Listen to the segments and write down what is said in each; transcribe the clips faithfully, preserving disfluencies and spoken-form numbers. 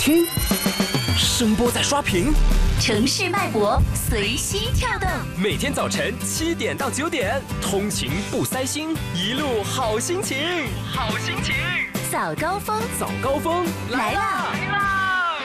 听，声波在刷屏， 城市脉搏随心跳动。 每天早晨七点到九点，通勤不塞心，一路好心情，好心情。 早高峰， 早高峰来啦！ 来啦！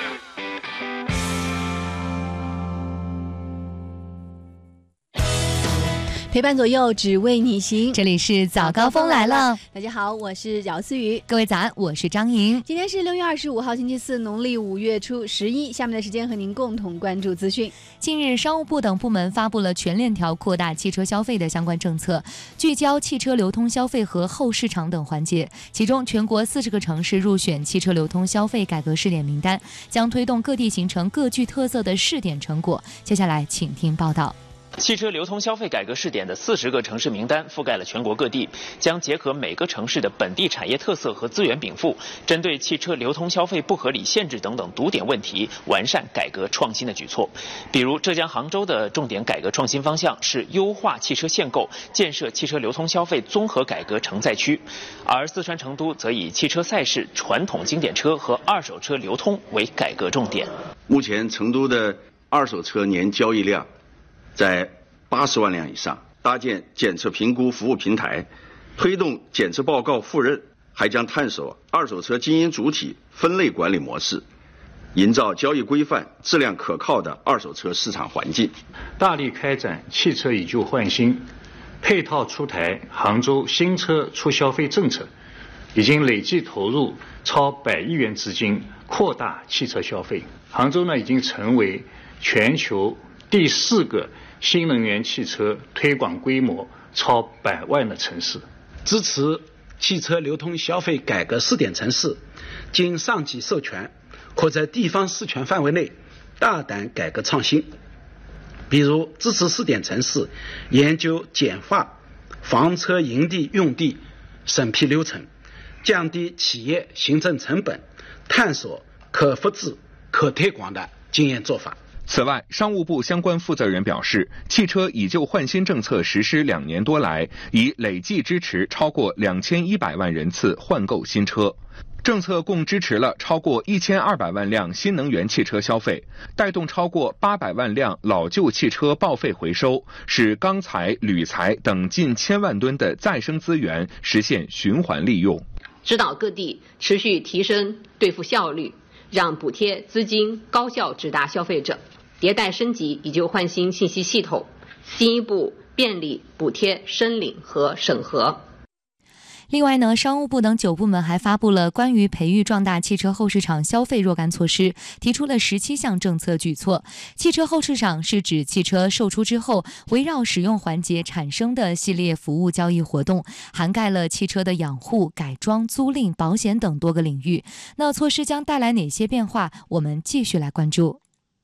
陪伴左右，只为你行。 这里是早高峰来了。 大家好，我是姚思雨。 各位早安，我是张莹。 今天是六月二十五号，星期四，农历五月初十一。下面的时间和您共同关注资讯。 近日，商务部等部门发布了全链条扩大汽车消费的相关政策，聚焦汽车流通消费和后市场等环节。其中，全国四十个城市入选汽车流通消费改革试点名单，将推动各地形成各具特色的试点成果。接下来，请听报道。 汽车流通消费改革试点的四十个城市名单覆盖了全国各地，将结合每个城市的本地产业特色和资源禀赋，针对汽车流通消费不合理限制等等堵点问题，完善改革创新的举措。比如浙江杭州的重点改革创新方向是优化汽车限购，建设汽车流通消费综合改革承载区，而四川成都则以汽车赛事、传统经典车和二手车流通为改革重点。 目前成都的二手车年交易量在八十万辆以上，搭建检测评估服务平台，推动检测报告互认，还将探索二手车经营主体分类管理模式，营造交易规范、质量可靠的二手车市场环境。 大力开展汽车以旧换新，配套出台杭州新车促消费政策，已经累计投入超百亿元资金，扩大汽车消费。杭州呢，已经成为全球第四个新能源汽车推广规模超百万的城市。 支持汽车流通消费改革试点城市经上级授权，可在地方事权范围内大胆改革创新。比如支持试点城市研究简化房车营地用地审批流程，降低企业行政成本，探索可复制可推广的经验做法。 此外，商务部相关负责人表示，汽车以旧换新政策实施两年多来，已累计支持超过两千一百万人次换购新车。政策共支持了超过一千二百万辆新能源汽车消费，带动超过八百万辆老旧汽车报废回收，使钢材、铝材等近千万吨的再生资源实现循环利用。 指导各地持续提升兑付效率，让补贴资金高效直达消费者。迭代升级以旧换新信息系统，进一步便利补贴申领和审核。 另外呢，商务部等九部门还发布了关于培育壮大汽车后市场消费若干措施，提出了十七项政策举措。汽车后市场是指汽车售出之后，围绕使用环节产生的系列服务交易活动，涵盖了汽车的养护、改装、租赁、保险等多个领域。那措施将带来哪些变化？我们继续来关注。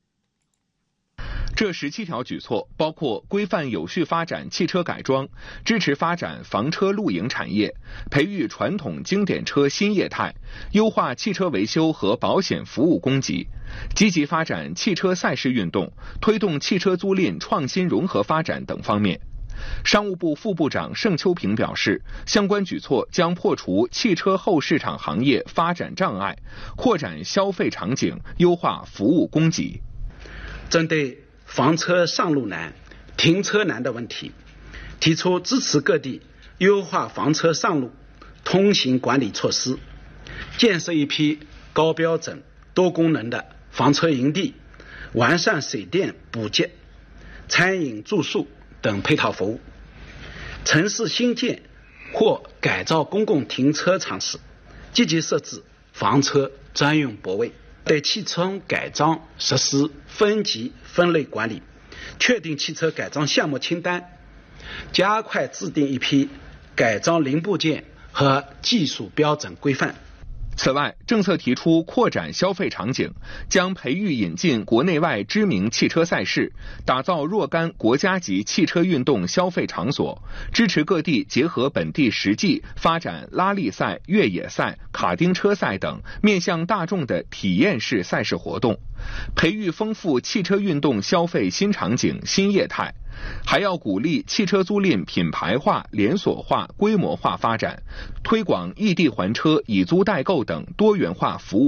这十七条举措包括规范有序发展汽车改装，支持发展房车露营产业，培育传统经典车新业态，优化汽车维修和保险服务供给，积极发展汽车赛事运动，推动汽车租赁创新融合发展等方面。商务部副部长盛秋平表示，相关举措将破除汽车后市场行业发展障碍，扩展消费场景，优化服务供给。 针对房车上路难、停车难的问题，提出支持各地优化房车上路通行管理措施，建设一批高标准、多功能的房车营地，完善水电、补给、餐饮、住宿等配套服务。城市新建或改造公共停车场时，积极设置房车专用泊位。对汽车改装实施分级分类管理，确定汽车改装项目清单，加快制定一批改装零部件和技术标准规范。 此外，政策提出扩展消费场景，将培育引进国内外知名汽车赛事，打造若干国家级汽车运动消费场所，支持各地结合本地实际，发展拉力赛、越野赛、卡丁车赛等面向大众的体验式赛事活动，培育丰富汽车运动消费新场景、新业态。还要鼓励汽车租赁品牌化、连锁化、规模化发展，推广异地还车、以租代购等多元化服务。